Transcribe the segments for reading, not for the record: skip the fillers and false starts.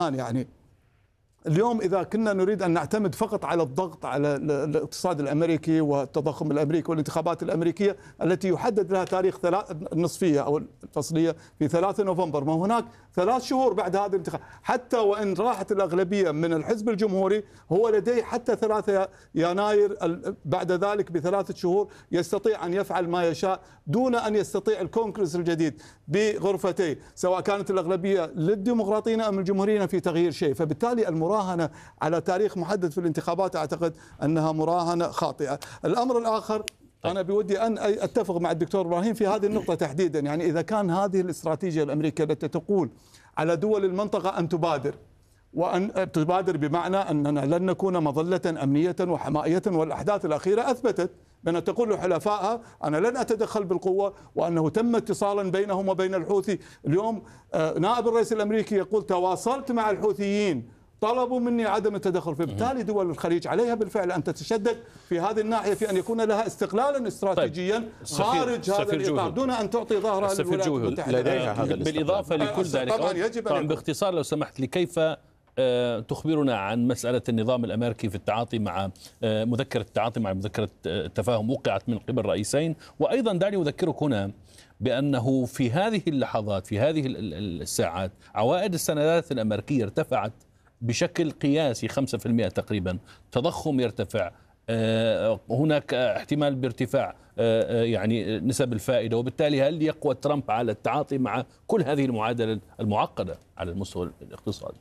يعني اليوم إذا كنا نريد أن نعتمد فقط على الضغط على الاقتصاد الأمريكي والتضخم الأمريكي والانتخابات الأمريكية التي يحدد لها تاريخ النصفية أو الفصلية في 3 نوفمبر، ما هناك 3 شهور بعد هذه الانتخابات، حتى وإن راحت الأغلبية من الحزب الجمهوري هو لديه حتى 3 يناير بعد ذلك ب3 شهور يستطيع أن يفعل ما يشاء دون أن يستطيع الكونغرس الجديد بغرفتيه سواء كانت الأغلبية للديمقراطيين أم الجمهوريين في تغيير شيء. فبالتالي المراهنة على تاريخ محدد في الانتخابات أعتقد أنها مراهنة خاطئة. الأمر الآخر أنا بودي أن أتفق مع الدكتور إبراهيم في هذه النقطة تحديدا، يعني إذا كان هذه الاستراتيجية الأمريكية التي تقول على دول المنطقة أن تبادر، وأن تبادر بمعنى أننا لن نكون مظلة أمنية وحمائية، والأحداث الأخيرة أثبتت بأن تقول لحلفائها أنا لن أتدخل بالقوة، وأنه تم اتصالا بينهم وبين الحوثي. اليوم نائب الرئيس الأمريكي يقول تواصلت مع الحوثيين طلبوا مني عدم التدخل. فبالتالي دول الخليج عليها بالفعل أن تتشدد في هذه الناحية في أن يكون لها استقلالا استراتيجيا خارج هذا الإطار دون أن تعطي ظهرها للولايات المتحدة. بالإضافة لكل ذلك طبعا باختصار لو سمحت لي، كيف تخبرنا عن مسألة النظام الأمريكي في التعاطي مع مذكرة التعاطي مع مذكرة التفاهم وقعت من قبل رئيسين؟ وأيضا دعني أذكرك هنا بأنه في هذه اللحظات في هذه الساعات عوائد السندات الأمريكية ارتفعت بشكل قياسي 5% تقريبا، تضخم يرتفع، هناك احتمال بارتفاع يعني نسب الفائدة، وبالتالي هل يقوى ترامب على التعاطي مع كل هذه المعادلة المعقدة على المستوى الاقتصادي؟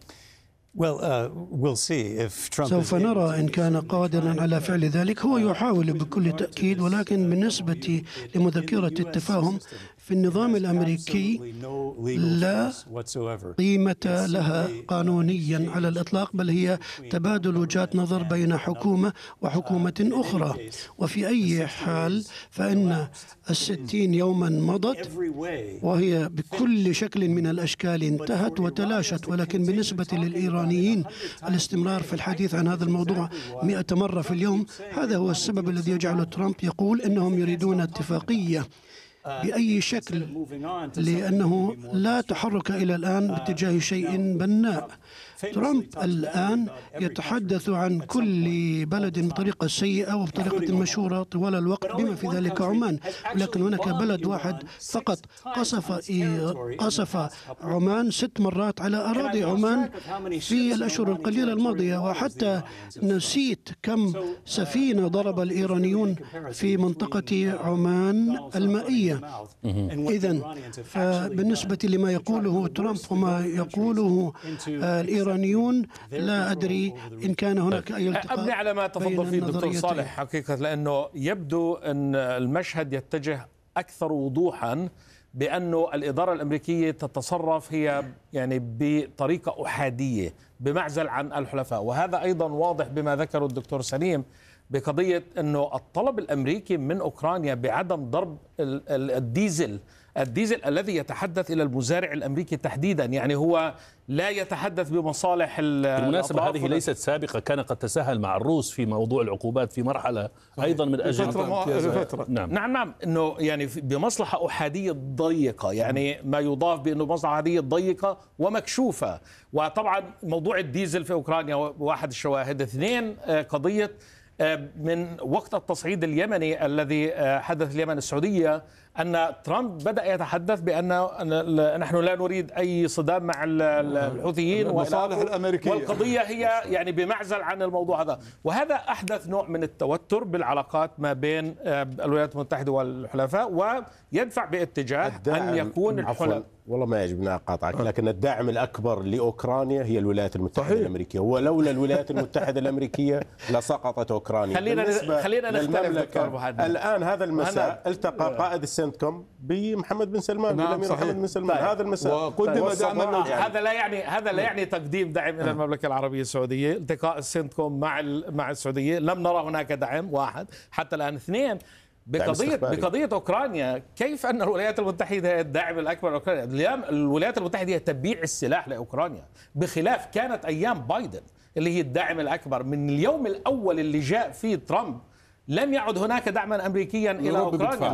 سوف نرى إن كان قادرا على فعل ذلك. هو يحاول بكل تأكيد، ولكن بالنسبة لمذكرة التفاهم في النظام الأمريكي لا قيمة لها قانونيا على الإطلاق، بل هي تبادل وجهات نظر بين حكومة وحكومة أخرى. وفي أي حال فإن 60 يوما مضت وهي بكل شكل من الأشكال انتهت وتلاشت، ولكن بالنسبة للإيرانيين الاستمرار في الحديث عن هذا الموضوع 100 مرة في اليوم، هذا هو السبب الذي يجعل ترامب يقول إنهم يريدون اتفاقية بأي شكل، لأنه لا تحرك إلى الآن باتجاه شيء بناء. ترامب الآن يتحدث عن كل بلد بطريقة سيئة وبطريقة مشهورة طوال الوقت بما في ذلك عمان، ولكن هناك بلد واحد فقط قصف عمان 6 مرات على أراضي عمان في الأشهر القليلة الماضية، وحتى نسيت كم سفينة ضرب الإيرانيون في منطقة عمان المائية. إذن فبالنسبة لما يقوله ترامب وما يقوله الإيرانيون لا أدري إن كان هناك أي التقاء. أبني على ما تفضل فيه الدكتور صالح حقيقة، لأنه يبدو أن المشهد يتجه أكثر وضوحا بأنه الإدارة الأمريكية تتصرف هي يعني بطريقة أحادية بمعزل عن الحلفاء، وهذا أيضا واضح بما ذكره الدكتور سليم بقضية أنه الطلب الأمريكي من أوكرانيا بعدم ضرب الديزل الذي يتحدث إلى المزارع الأمريكي تحديدا، يعني هو لا يتحدث بمصالح بالمناسبة هذه ليست سابقة، كان قد تساهل مع الروس في موضوع العقوبات في مرحلة أيضا من أجل فترة. نعم إنه يعني بمصلحة أحادية ضيقة، يعني ما يضاف بأنه مصلحة أحادية ضيقة ومكشوفة. وطبعا موضوع الديزل في أوكرانيا واحد الشواهد. 2 قضية من وقت التصعيد اليمني الذي حدث اليمن السعودية، أن ترامب بدأ يتحدث بأن نحن لا نريد أي صدام مع الحوثيين والمصالح الأمريكية، والقضية هي يعني بمعزل عن الموضوع هذا. وهذا أحدث نوع من التوتر بالعلاقات ما بين الولايات المتحدة والحلفاء، ويدفع باتجاه أن يكون الحلفاء. والله ما يعجبني أقاطعك، لكن الداعم الأكبر لأوكرانيا هي الولايات المتحدة الأمريكية، ولولا الولايات المتحدة الأمريكية لسقطت أوكرانيا. خلينا نختلف. الآن هذا المساء التقى قائد السنتكوم بمحمد بن سلمان، بالأمير محمد بن سلمان. هذا المساء وقدم دعم. هذا لا يعني تقديم دعم إلى المملكة العربية السعودية. التقاء السنتكوم مع السعودية لم نرى هناك دعم واحد حتى الآن. 2 بقضية أوكرانيا، كيف أن الولايات المتحدة هي الداعم الأكبر لأوكرانيا؟ الولايات المتحدة هي تبيع السلاح لأوكرانيا، بخلاف كانت أيام بايدن اللي هي الداعم الأكبر. من اليوم الأول اللي جاء فيه ترامب لم يعد هناك دعما أمريكيا إلى أوكرانيا،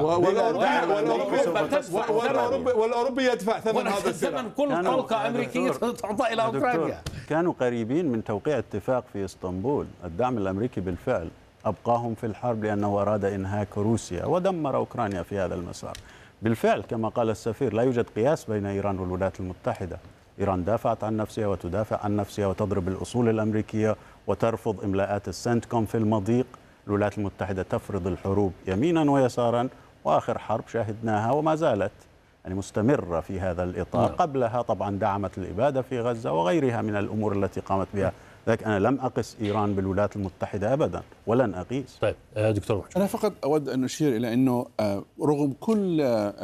والأوروبي يدفع ثمن هذا السلاح. كل طلقة أمريكية تعطى إلى أوكرانيا. كانوا قريبين من توقيع اتفاق في اسطنبول. الدعم الأمريكي بالفعل أبقاهم في الحرب لأنه أراد إنهاك روسيا ودمر أوكرانيا في هذا المسار. بالفعل كما قال السفير لا يوجد قياس بين إيران والولايات المتحدة. إيران دافعت عن نفسها وتدافع عن نفسها وتضرب الأصول الأمريكية وترفض إملاءات السنتكوم في المضيق. الولايات المتحدة تفرض الحروب يمينا ويسارا، وآخر حرب شاهدناها وما زالت يعني مستمرة في هذا الإطار. قبلها طبعا دعمت الإبادة في غزة وغيرها من الأمور التي قامت بها. لذلك أنا لم أقس إيران بالولايات المتحدة أبدا ولن أقيس. طيب دكتور محمد. أنا فقط أود أن أشير إلى أنه رغم كل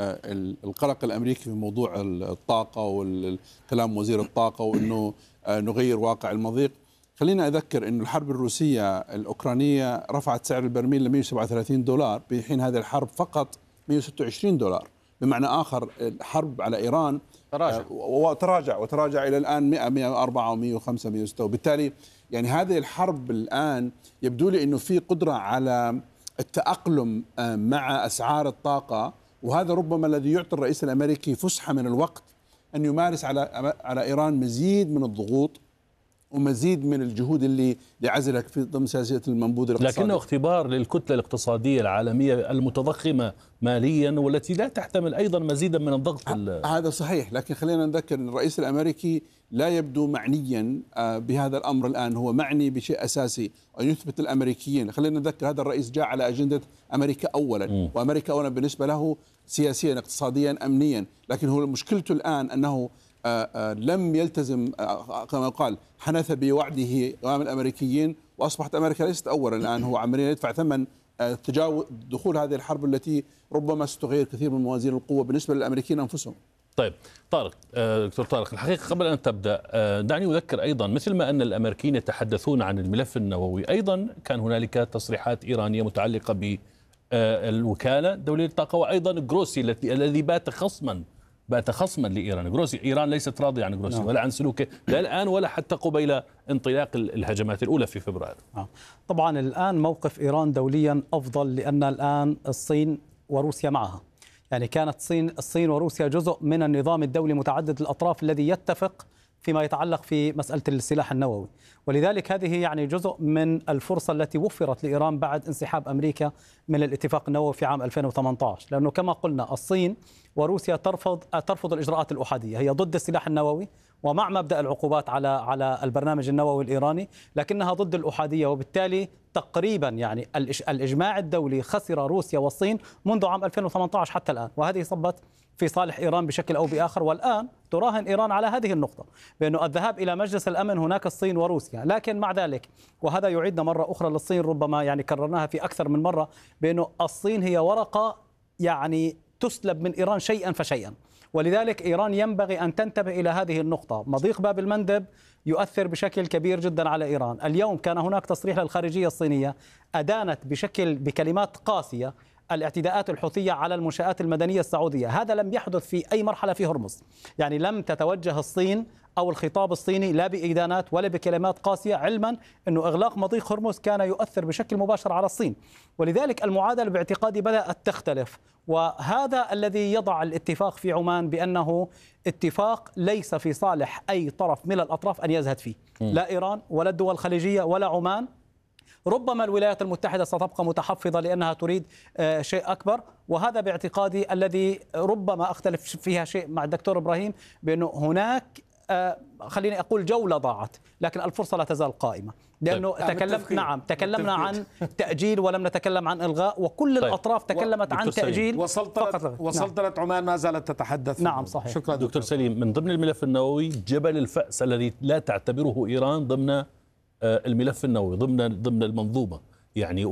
القلق الأمريكي في موضوع الطاقة والكلام وزير الطاقة وأنه نغير واقع المضيق، خلينا أذكر أن الحرب الروسية الأوكرانية رفعت سعر البرميل ل 137 دولار، بحين هذه الحرب فقط 126 دولار. بمعنى آخر الحرب على إيران وتراجع إلى الآن 100 104 و105 106. وبالتالي يعني هذه الحرب الآن يبدو لي أنه في قدرة على التأقلم مع أسعار الطاقة، وهذا ربما الذي يعطي الرئيس الأمريكي فسحة من الوقت أن يمارس على إيران مزيد من الضغوط ومزيد من الجهود اللي لعزلها في ضمن سياسة المنبوذ الاقتصادي. لكنه اختبار للكتلة الاقتصادية العالمية المتضخمة ماليا والتي لا تحتمل أيضا مزيدا من الضغط. هذا صحيح، لكن خلينا نذكر أن الرئيس الأمريكي لا يبدو معنيا بهذا الأمر الآن. هو معني بشيء أساسي أن يثبت الأمريكيين. خلينا نذكر هذا الرئيس جاء على أجندة أمريكا أولا، وأمريكا أولا بالنسبة له سياسيا اقتصاديا أمنيا. لكن هو مشكلته الآن أنه لم يلتزم كما قال، حنث بوعده أمام الأمريكيين، وأصبحت أمريكا ليست أولا الآن، هو عمليا يدفع ثمن تجاوز دخول هذه الحرب التي ربما ستغير كثير من موازين القوة بالنسبة للأمريكيين أنفسهم. طيب طارق، دكتور طارق، الحقيقة قبل أن تبدأ دعني أذكر أيضا مثل ما أن الأمريكيين يتحدثون عن الملف النووي، أيضا كان هنالك تصريحات إيرانية متعلقة بالوكالة الدولية للطاقة، وأيضا جروسي الذي بات خصما لإيران. جروسي إيران ليست راضية عن جروسي ولا عن سلوكه لا الآن ولا حتى قبيل انطلاق الهجمات الأولى في فبراير. طبعا الآن موقف إيران دوليا أفضل، لأن الآن الصين وروسيا معها. يعني كانت الصين وروسيا جزء من النظام الدولي متعدد الأطراف الذي يتفق فيما يتعلق في مسألة السلاح النووي، ولذلك هذه يعني جزء من الفرصة التي وفرت لإيران بعد انسحاب أمريكا من الاتفاق النووي في عام 2018. لأنه كما قلنا الصين وروسيا ترفض الإجراءات الأحادية، هي ضد السلاح النووي ومع مبدأ العقوبات على البرنامج النووي الإيراني، لكنها ضد الأحادية. وبالتالي تقريبا يعني الإجماع الدولي خسر روسيا والصين منذ عام 2018 حتى الآن، وهذه صبت في صالح إيران بشكل أو بآخر. والآن تراهن إيران على هذه النقطة بأنه الذهاب إلى مجلس الأمن هناك الصين وروسيا. لكن مع ذلك، وهذا يعيدنا مرة أخرى للصين، ربما يعني كررناها في أكثر من مرة، بأنه الصين هي ورقة يعني تسلب من إيران شيئا فشيئا، ولذلك إيران ينبغي أن تنتبه إلى هذه النقطة. مضيق باب المندب يؤثر بشكل كبير جدا على إيران. اليوم كان هناك تصريح للخارجية الصينية أدانت بكلمات قاسية الاعتداءات الحوثية على المنشآت المدنية السعودية. هذا لم يحدث في أي مرحلة في هرمز، يعني لم تتوجه الصين أو الخطاب الصيني لا بإدانات ولا بكلمات قاسية، علما أنه إغلاق مضيق هرمز كان يؤثر بشكل مباشر على الصين. ولذلك المعادلة باعتقادي بدأت تختلف، وهذا الذي يضع الاتفاق في عمان بأنه اتفاق ليس في صالح أي طرف من الأطراف أن يزهد فيه، لا إيران ولا الدول الخليجية ولا عمان. ربما الولايات المتحدة ستبقى متحفظة لأنها تريد شيء أكبر، وهذا باعتقادي الذي ربما أختلف فيها شيء مع الدكتور إبراهيم، بأنه هناك خليني أقول جولة ضاعت، لكن الفرصة لا تزال قائمة. لأنه تكلمنا عن تأجيل ولم نتكلم عن إلغاء، وكل الأطراف تكلمت عن تأجيل. وسلطنة عمان ما زالت تتحدث. نعم صحيح. شكرا دكتور سليم. من ضمن الملف النووي جبل الفأس الذي لا تعتبره إيران ضمن الملف النووي، ضمن المنظومة يعني،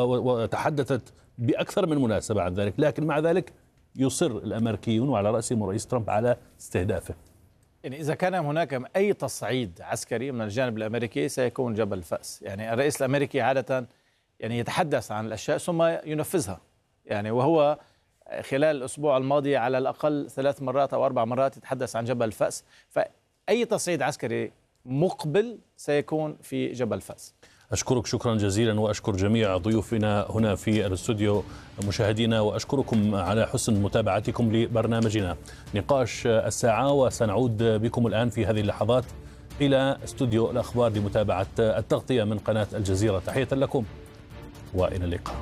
وتحدثت بأكثر من مناسبة عن ذلك، لكن مع ذلك يصر الأمريكيون وعلى رأسهم الرئيس ترامب على استهدافه. يعني إذا كان هناك أي تصعيد عسكري من الجانب الأمريكي سيكون جبل الفأس. يعني الرئيس الأمريكي عادة يعني يتحدث عن الأشياء ثم ينفذها، يعني وهو خلال الأسبوع الماضي على الأقل 3 مرات أو 4 مرات يتحدث عن جبل الفأس. فأي تصعيد عسكري مقبل سيكون في جبل الفأس. أشكرك شكرا جزيلا، وأشكر جميع ضيوفنا هنا في الاستوديو مشاهدينا، وأشكركم على حسن متابعتكم لبرنامجنا نقاش الساعة. وسنعود بكم الآن في هذه اللحظات إلى استوديو الأخبار لمتابعة التغطية من قناة الجزيرة. تحية لكم وإلى اللقاء.